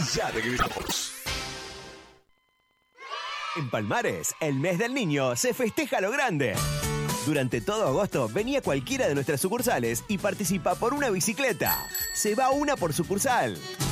Ya regresamos. En Palmares, el mes del niño se festeja a lo grande. Durante todo agosto, vení a cualquiera de nuestras sucursales y participa por una bicicleta. Se va una por sucursal.